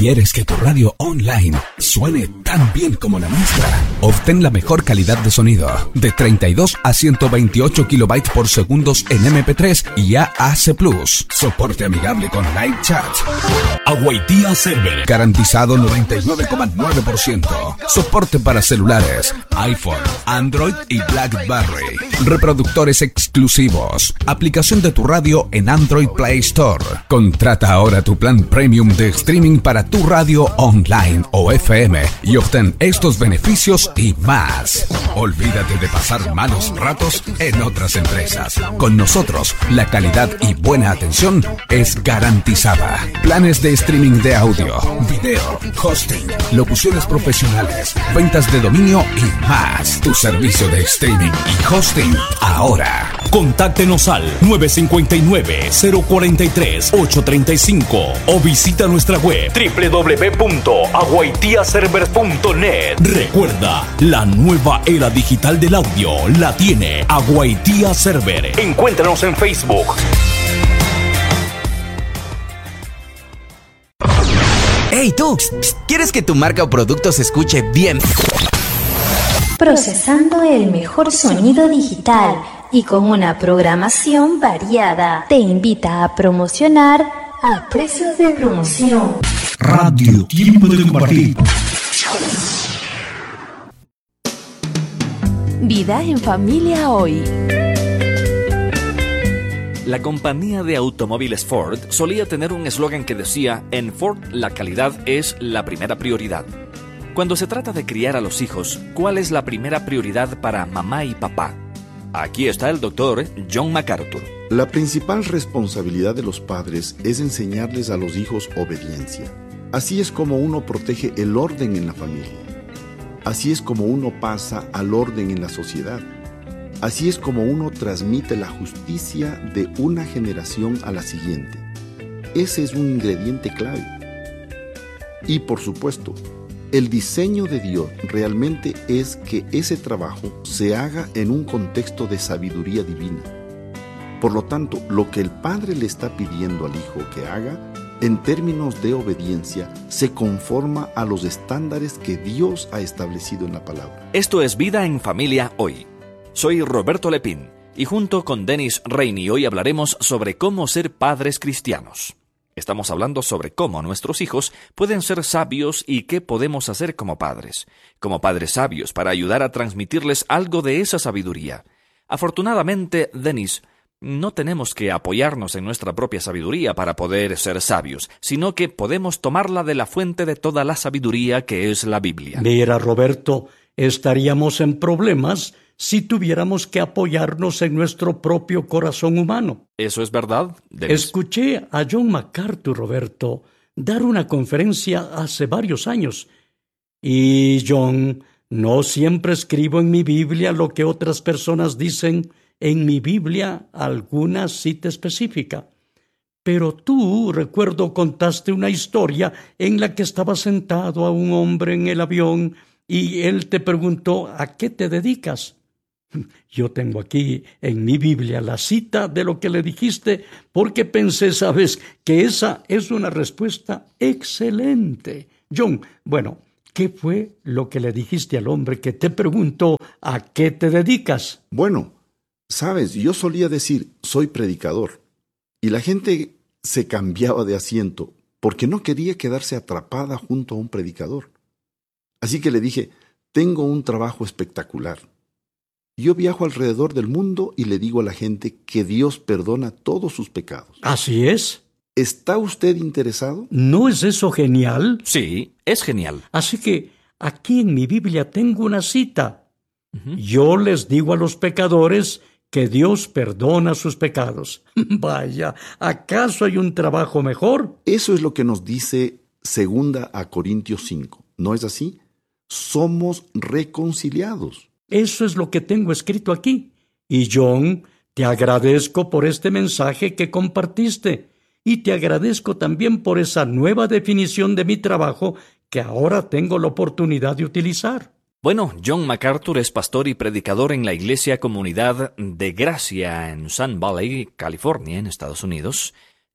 ¿Quieres que tu radio online suene tan bien como la nuestra? Obtén la mejor calidad de sonido de 32 a 128 kilobytes por segundos en MP3 y AAC+. Soporte amigable con live chat. Awaitia Server. Garantizado 99,9%. Soporte para celulares, iPhone, Android y BlackBerry. Reproductores exclusivos. Aplicación de tu radio en Android Play Store. Contrata ahora tu plan premium de streaming para tu radio online o FM y obtén estos beneficios y más. Olvídate de pasar malos ratos en otras empresas. Con nosotros, la calidad y buena atención es garantizada. Planes de streaming de audio, video, hosting, locuciones profesionales, ventas de dominio y más. Tu servicio de streaming y hosting ahora. Contáctenos al 959-043-835 o visita nuestra web www.aguaitiaserver.net. Recuerda, la nueva era digital del audio la tiene Awaitia Server. Encuéntranos en Facebook. ¡Hey tú! ¿Quieres que tu marca o producto se escuche bien? Procesando el mejor sonido digital y con una programación variada, te invita a promocionar a precios de promoción. Radio Tiempo de Compartir. Vida en familia hoy. La compañía de automóviles Ford solía tener un eslogan que decía: en Ford la calidad es la primera prioridad. Cuando se trata de criar a los hijos, ¿cuál es la primera prioridad para mamá y papá? Aquí está el doctor John MacArthur. La principal responsabilidad de los padres es enseñarles a los hijos obediencia. Así es como uno protege el orden en la familia. Así es como uno pasa al orden en la sociedad. Así es como uno transmite la justicia de una generación a la siguiente. Ese es un ingrediente clave. Y por supuesto, el diseño de Dios realmente es que ese trabajo se haga en un contexto de sabiduría divina. Por lo tanto, lo que el padre le está pidiendo al hijo que haga, en términos de obediencia, se conforma a los estándares que Dios ha establecido en la palabra. Esto es Vida en Familia Hoy. Soy Roberto Lepín y junto con Dennis Rainey hoy hablaremos sobre cómo ser padres cristianos. Estamos hablando sobre cómo nuestros hijos pueden ser sabios y qué podemos hacer como padres sabios para ayudar a transmitirles algo de esa sabiduría. Afortunadamente, Dennis, no tenemos que apoyarnos en nuestra propia sabiduría para poder ser sabios, sino que podemos tomarla de la fuente de toda la sabiduría que es la Biblia. Mira, Roberto, estaríamos en problemas si tuviéramos que apoyarnos en nuestro propio corazón humano. ¿Eso es verdad, Dennis? Escuché a John MacArthur, Roberto, dar una conferencia hace varios años. Y John, no siempre escribo en mi Biblia lo que otras personas dicen en mi Biblia, alguna cita específica. Pero tú, recuerdo, contaste una historia en la que estaba sentado a un hombre en el avión y él te preguntó: ¿a qué te dedicas? Yo tengo aquí en mi Biblia la cita de lo que le dijiste, porque pensé, sabes, que esa es una respuesta excelente. John, bueno, ¿qué fue lo que le dijiste al hombre que te preguntó a qué te dedicas? Bueno, sabes, yo solía decir, soy predicador, y la gente se cambiaba de asiento porque no quería quedarse atrapada junto a un predicador. Así que le dije, tengo un trabajo espectacular. Yo viajo alrededor del mundo y le digo a la gente que Dios perdona todos sus pecados. ¿Así es? ¿Está usted interesado? ¿No es eso genial? Sí, es genial. Así que aquí en mi Biblia tengo una cita. Yo les digo a los pecadores que Dios perdona sus pecados. Vaya, ¿acaso hay un trabajo mejor? Eso es lo que nos dice 2 Corintios 5. ¿No es así? Somos reconciliados. Eso es lo que tengo escrito aquí. Y John, te agradezco por este mensaje que compartiste. Y te agradezco también por esa nueva definición de mi trabajo que ahora tengo la oportunidad de utilizar. Bueno, John MacArthur es pastor y predicador en la Iglesia Comunidad de Gracia en Sun Valley, California, en Estados Unidos.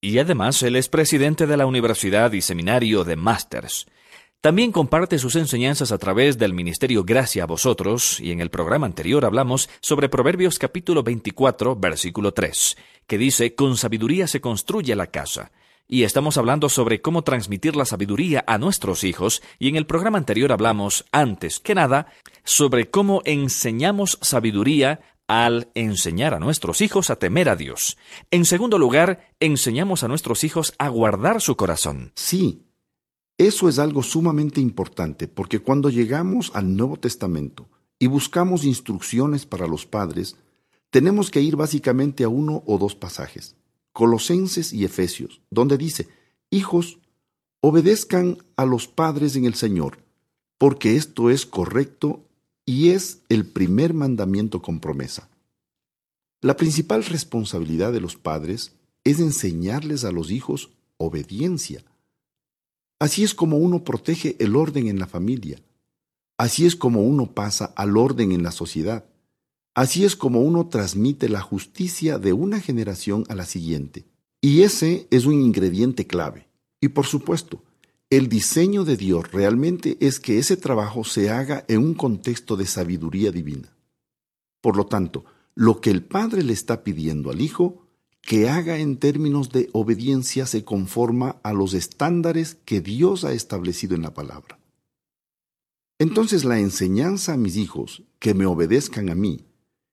Y además él es presidente de la Universidad y Seminario de Masters. También comparte sus enseñanzas a través del Ministerio Gracia a Vosotros, y en el programa anterior hablamos sobre Proverbios capítulo 24, versículo 3, que dice: con sabiduría se construye la casa. Y estamos hablando sobre cómo transmitir la sabiduría a nuestros hijos, y en el programa anterior hablamos, antes que nada, sobre cómo enseñamos sabiduría al enseñar a nuestros hijos a temer a Dios. En segundo lugar, enseñamos a nuestros hijos a guardar su corazón. Sí, eso es algo sumamente importante, porque cuando llegamos al Nuevo Testamento y buscamos instrucciones para los padres, tenemos que ir básicamente a uno o dos pasajes, Colosenses y Efesios, donde dice: hijos, obedezcan a los padres en el Señor, porque esto es correcto y es el primer mandamiento con promesa. La principal responsabilidad de los padres es enseñarles a los hijos obediencia. Así es como uno protege el orden en la familia. Así es como uno pasa al orden en la sociedad. Así es como uno transmite la justicia de una generación a la siguiente. Y ese es un ingrediente clave. Y por supuesto, el diseño de Dios realmente es que ese trabajo se haga en un contexto de sabiduría divina. Por lo tanto, lo que el padre le está pidiendo al hijo que haga en términos de obediencia se conforma a los estándares que Dios ha establecido en la palabra. Entonces, la enseñanza a mis hijos que me obedezcan a mí,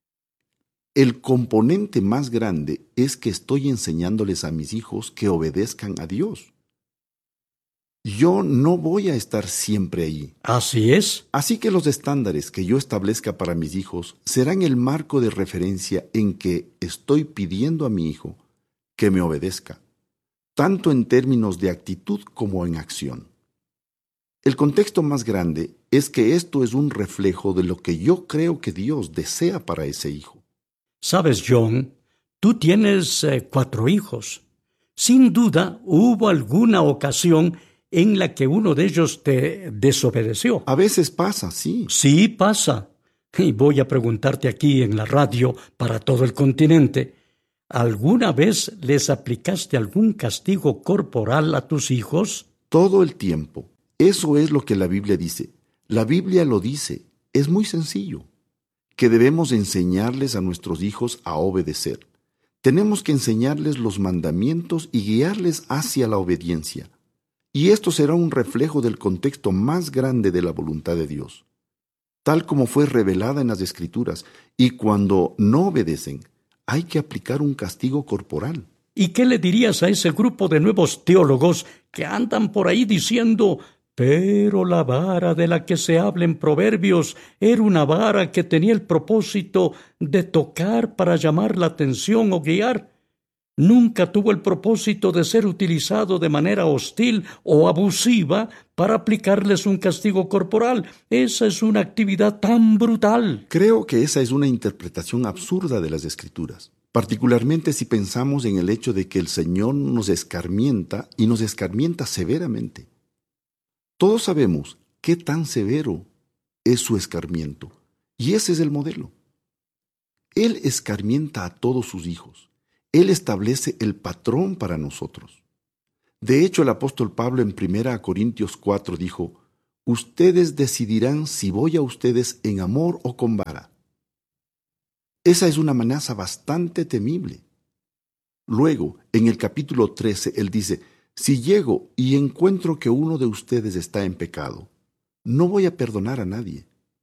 el componente más grande es que estoy enseñándoles a mis hijos que obedezcan a Dios. Yo no voy a estar siempre ahí. Así es. Así que los estándares que yo establezca para mis hijos serán el marco de referencia en que estoy pidiendo a mi hijo que me obedezca, tanto en términos de actitud como en acción. El contexto más grande es que esto es un reflejo de lo que yo creo que Dios desea para ese hijo. Sabes, John, tú tienes 4 hijos. Sin duda, hubo alguna ocasión en la que uno de ellos te desobedeció. A veces pasa, sí. Sí pasa. Y voy a preguntarte aquí en la radio para todo el continente, ¿alguna vez les aplicaste algún castigo corporal a tus hijos? Todo el tiempo. Eso es lo que la Biblia dice. La Biblia lo dice. Es muy sencillo. Que debemos enseñarles a nuestros hijos a obedecer. Tenemos que enseñarles los mandamientos y guiarles hacia la obediencia. Y esto será un reflejo del contexto más grande de la voluntad de Dios, tal como fue revelada en las Escrituras. Y cuando no obedecen, hay que aplicar un castigo corporal. ¿Y qué le dirías a ese grupo de nuevos teólogos que andan por ahí diciendo: pero la vara de la que se habla en Proverbios era una vara que tenía el propósito de tocar para llamar la atención o guiar? Nunca tuvo el propósito de ser utilizado de manera hostil o abusiva para aplicarles un castigo corporal. Esa es una actividad tan brutal. Creo que esa es una interpretación absurda de las Escrituras, particularmente si pensamos en el hecho de que el Señor nos escarmienta y nos escarmienta severamente. Todos sabemos qué tan severo es su escarmiento, y ese es el modelo. Él escarmienta a todos sus hijos. Él establece el patrón para nosotros. De hecho, el apóstol Pablo en 1 Corintios 4 dijo: ustedes decidirán si voy a ustedes en amor o con vara. Esa es una amenaza bastante temible. Luego, en el capítulo 13, él dice: si llego y encuentro que uno de ustedes está en pecado, no voy a perdonar a nadie.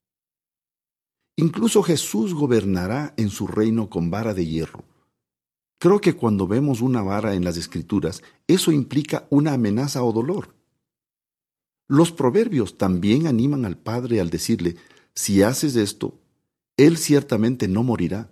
Incluso Jesús gobernará en su reino con vara de hierro. Creo que cuando vemos una vara en las Escrituras, eso implica una amenaza o dolor. Los proverbios también animan al padre al decirle: si haces esto, él ciertamente no morirá.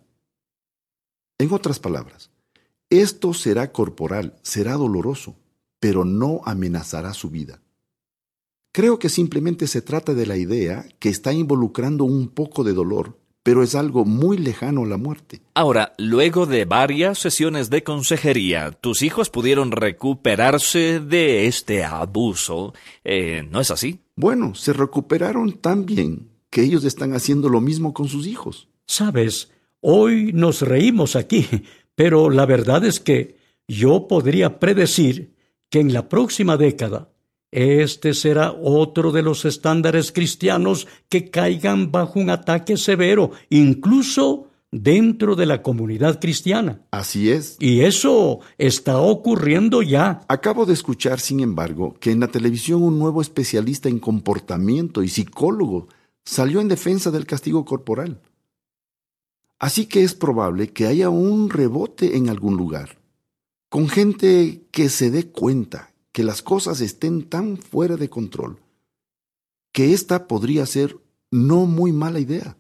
En otras palabras, esto será corporal, será doloroso, pero no amenazará su vida. Creo que simplemente se trata de la idea que está involucrando un poco de dolor, pero es algo muy lejano a la muerte. Ahora, luego de varias sesiones de consejería, tus hijos pudieron recuperarse de este abuso, ¿no es así? Bueno, se recuperaron tan bien que ellos están haciendo lo mismo con sus hijos. Sabes, hoy nos reímos aquí, pero la verdad es que yo podría predecir que en la próxima década este será otro de los estándares cristianos que caigan bajo un ataque severo, incluso dentro de la comunidad cristiana. Así es. Y eso está ocurriendo ya. Acabo de escuchar, sin embargo, que en la televisión un nuevo especialista en comportamiento y psicólogo salió en defensa del castigo corporal. Así que es probable que haya un rebote en algún lugar, con gente que se dé cuenta que las cosas estén tan fuera de control, que esta podría ser no muy mala idea.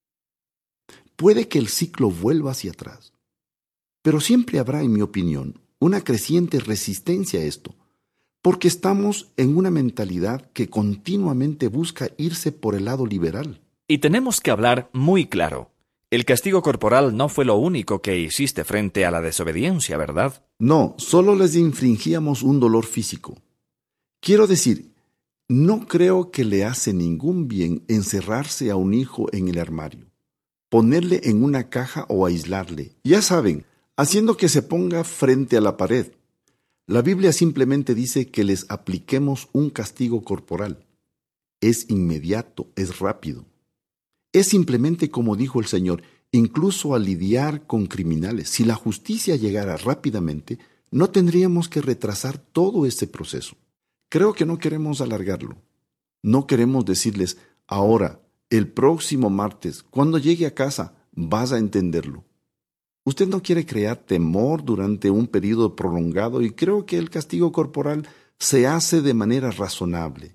Puede que el ciclo vuelva hacia atrás, pero siempre habrá, en mi opinión, una creciente resistencia a esto, porque estamos en una mentalidad que continuamente busca irse por el lado liberal. Y tenemos que hablar muy claro. El castigo corporal no fue lo único que hiciste frente a la desobediencia, ¿verdad? No, solo les infringíamos un dolor físico. Quiero decir, no creo que le hace ningún bien encerrarse a un hijo en el armario, ponerle en una caja o aislarle. Ya saben, haciendo que se ponga frente a la pared. La Biblia simplemente dice que les apliquemos un castigo corporal. Es inmediato, es rápido. Es simplemente como dijo el Señor, incluso al lidiar con criminales. Si la justicia llegara rápidamente, no tendríamos que retrasar todo ese proceso. Creo que no queremos alargarlo. No queremos decirles, ahora, el próximo martes, cuando llegue a casa, vas a entenderlo. Usted no quiere crear temor durante un periodo prolongado y creo que el castigo corporal se hace de manera razonable.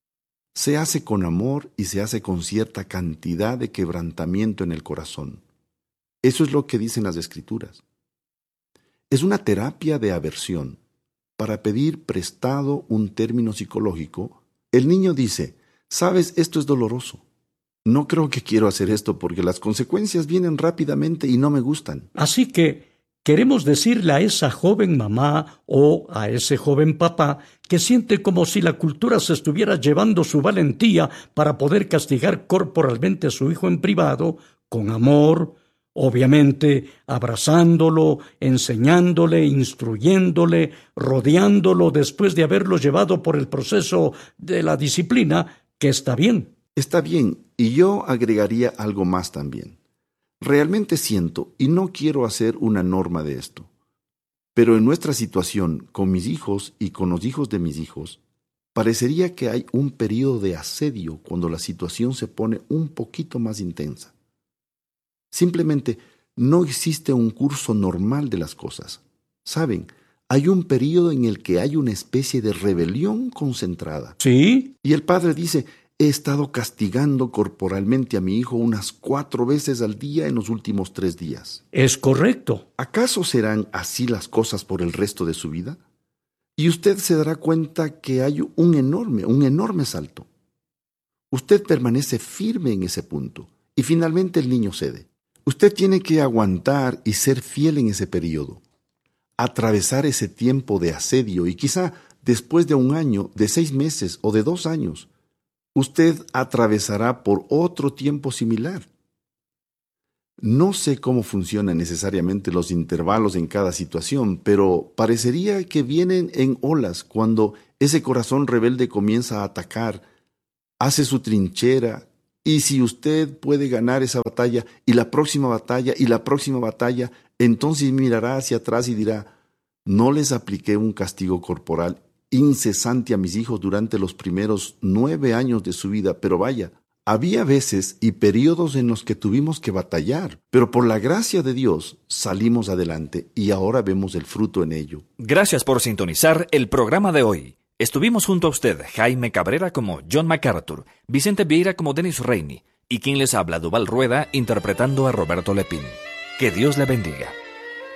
Se hace con amor y se hace con cierta cantidad de quebrantamiento en el corazón. Eso es lo que dicen las Escrituras. Es una terapia de aversión. Para pedir prestado un término psicológico, el niño dice, «Sabes, esto es doloroso. No creo que quiero hacer esto porque las consecuencias vienen rápidamente y no me gustan». Así que queremos decirle a esa joven mamá o a ese joven papá que siente como si la cultura se estuviera llevando su valentía para poder castigar corporalmente a su hijo en privado, con amor, obviamente abrazándolo, enseñándole, instruyéndole, rodeándolo después de haberlo llevado por el proceso de la disciplina, que está bien. Está bien, y yo agregaría algo más también. Realmente siento, y no quiero hacer una norma de esto, pero en nuestra situación, con mis hijos y con los hijos de mis hijos, parecería que hay un periodo de asedio cuando la situación se pone un poquito más intensa. Simplemente no existe un curso normal de las cosas. ¿Saben? Hay un periodo en el que hay una especie de rebelión concentrada. ¿Sí? Y el padre dice, he estado castigando corporalmente a mi hijo unas 4 veces al día en los últimos 3 días. Es correcto. ¿Acaso serán así las cosas por el resto de su vida? Y usted se dará cuenta que hay un enorme salto. Usted permanece firme en ese punto y finalmente el niño cede. Usted tiene que aguantar y ser fiel en ese periodo. Atravesar ese tiempo de asedio y quizá después de 1 año, de 6 meses o de 2 años, usted atravesará por otro tiempo similar. No sé cómo funcionan necesariamente los intervalos en cada situación, pero parecería que vienen en olas cuando ese corazón rebelde comienza a atacar, hace su trinchera, y si usted puede ganar esa batalla, y la próxima batalla, y la próxima batalla, entonces mirará hacia atrás y dirá, no les apliqué un castigo corporal incesante a mis hijos durante los primeros 9 años de su vida, pero vaya, había veces y periodos en los que tuvimos que batallar, pero por la gracia de Dios salimos adelante y ahora vemos el fruto en ello. Gracias por sintonizar el programa de hoy. Estuvimos junto a usted, Jaime Cabrera como John MacArthur, Vicente Vieira como Dennis Rainey y quien les habla, Duval Rueda, interpretando a Roberto Lepín. Que Dios le bendiga.